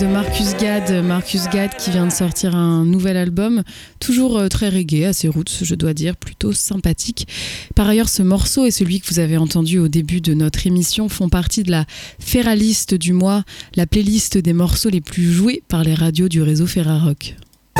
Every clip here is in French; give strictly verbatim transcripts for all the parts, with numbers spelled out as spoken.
De Marcus Gad, Marcus Gad qui vient de sortir un nouvel album, toujours très reggae, assez roots, je dois dire, plutôt sympathique. Par ailleurs, ce morceau et celui que vous avez entendu au début de notre émission font partie de la Ferraliste du mois, la playlist des morceaux les plus joués par les radios du réseau Ferrarock.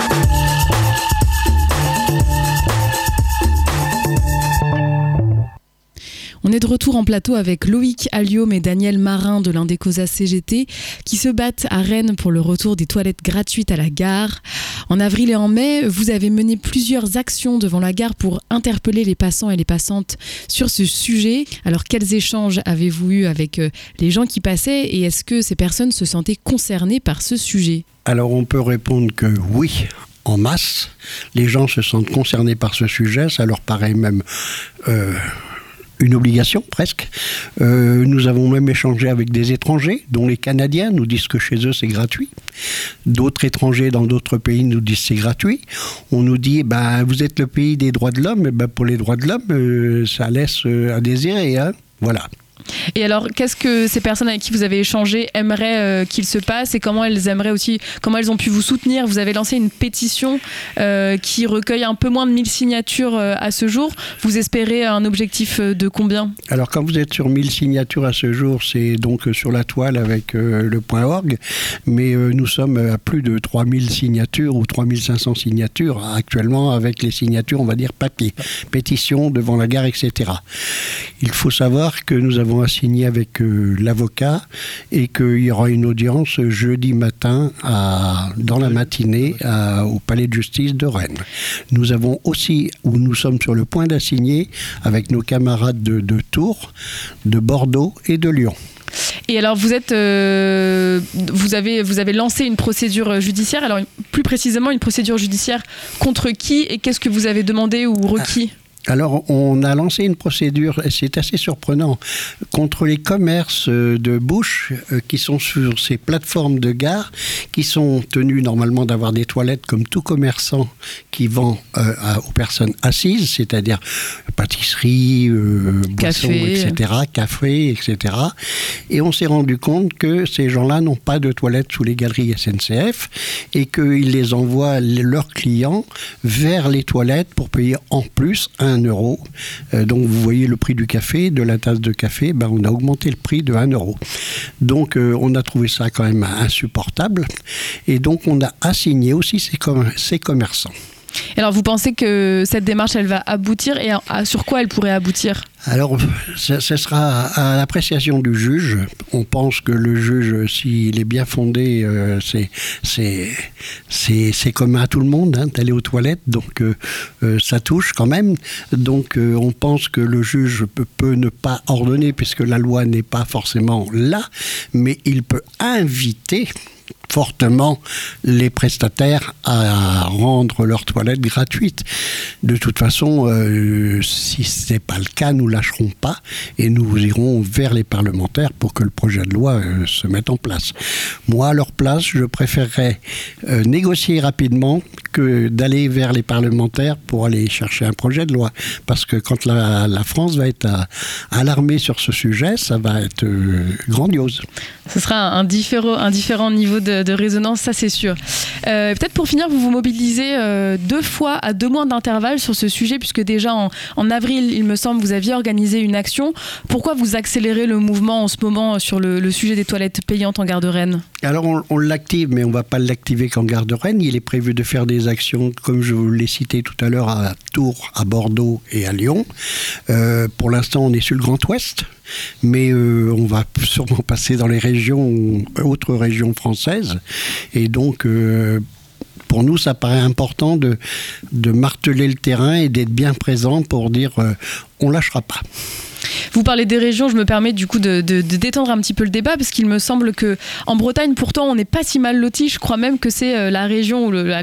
On est de retour en plateau avec Loïc Alliôme et Daniel Marin de l'Indecosa C G T qui se battent à Rennes pour le retour des toilettes gratuites à la gare. En avril et en mai, vous avez mené plusieurs actions devant la gare pour interpeller les passants et les passantes sur ce sujet. Alors quels échanges avez-vous eu avec les gens qui passaient et est-ce que ces personnes se sentaient concernées par ce sujet ? Alors on peut répondre que oui, en masse. Les gens se sentent concernés par ce sujet, ça leur paraît même... Euh une obligation presque. Euh, nous avons même échangé avec des étrangers, dont les Canadiens nous disent que chez eux c'est gratuit. D'autres étrangers dans d'autres pays nous disent c'est gratuit. On nous dit, bah, vous êtes le pays des droits de l'homme, et bah, pour les droits de l'homme, euh, ça laisse euh, à désirer. Hein, voilà. Et alors, qu'est-ce que ces personnes avec qui vous avez échangé aimeraient euh, qu'il se passe et comment elles aimeraient aussi, comment elles ont pu vous soutenir ? Vous avez lancé une pétition euh, qui recueille un peu moins de mille signatures euh, à ce jour. Vous espérez un objectif de combien ? Alors, quand vous êtes sur mille signatures à ce jour, c'est donc sur la toile avec euh, le .org, mais euh, nous sommes à plus de trois mille signatures ou trois mille cinq cents signatures actuellement avec les signatures, on va dire, papier, pétition devant la gare, et cetera. Il faut savoir que nous avons assigné avec euh, l'avocat et qu'il y aura une audience jeudi matin à, dans la matinée à, au palais de justice de Rennes. Nous avons aussi, ou nous sommes sur le point d'assigner avec nos camarades de, de Tours, de Bordeaux et de Lyon. Et alors vous êtes, euh, vous avez, vous avez lancé une procédure judiciaire. Alors plus précisément une procédure judiciaire contre qui et qu'est-ce que vous avez demandé ou requis ? Alors, on a lancé une procédure, et c'est assez surprenant, contre les commerces de bouche euh, qui sont sur ces plateformes de gare, qui sont tenus normalement d'avoir des toilettes comme tout commerçant qui vend euh, à, aux personnes assises, c'est-à-dire pâtisserie, euh, boissons, et cetera, café, et cetera. Et on s'est rendu compte que ces gens-là n'ont pas de toilettes sous les galeries S N C F et qu'ils les envoient, leurs clients, vers les toilettes pour payer en plus un euro. Euh, donc vous voyez le prix du café, de la tasse de café, ben on a augmenté le prix de un euro. Donc euh, on a trouvé ça quand même insupportable et donc on a assigné aussi ces, com- ces commerçants. Alors vous pensez que cette démarche elle va aboutir et à, à, sur quoi elle pourrait aboutir ? Alors, ce sera à l'appréciation du juge. On pense que le juge, s'il est bien fondé, euh, c'est, c'est, c'est, c'est commun à tout le monde, hein, d'aller aux toilettes, donc euh, euh, ça touche quand même. Donc, euh, on pense que le juge peut, peut ne pas ordonner, puisque la loi n'est pas forcément là, mais il peut inviter fortement les prestataires à rendre leurs toilettes gratuites. De toute façon, euh, si ce n'est pas le cas, nous ne lâcherons pas et nous irons vers les parlementaires pour que le projet de loi euh, se mette en place. Moi, à leur place, je préférerais euh, négocier rapidement que d'aller vers les parlementaires pour aller chercher un projet de loi. Parce que quand la, la France va être à, alarmée sur ce sujet, ça va être euh, grandiose. Ce sera un différent, un différent niveau de, de résonance, ça c'est sûr. Euh, peut-être pour finir, vous vous mobilisez euh, deux fois à deux mois d'intervalle sur ce sujet, puisque déjà en, en avril, il me semble, vous aviez organisé une action. Pourquoi vous accélérez le mouvement en ce moment sur le, le sujet des toilettes payantes en gare de Rennes ? Alors on, on l'active, mais on ne va pas l'activer qu'en gare de Rennes. Il est prévu de faire des actions, comme je vous l'ai cité tout à l'heure, à Tours, à Bordeaux et à Lyon. Euh, pour l'instant, on est sur le Grand Ouest, mais euh, on va sûrement passer dans les régions, autres régions françaises. Et donc, euh, pour nous, ça paraît important de, de marteler le terrain et d'être bien présent pour dire euh, on ne lâchera pas. Vous parlez des régions, je me permets du coup de, de, de détendre un petit peu le débat parce qu'il me semble qu'en Bretagne, pourtant, on n'est pas si mal lotis. Je crois même que c'est la région où le, la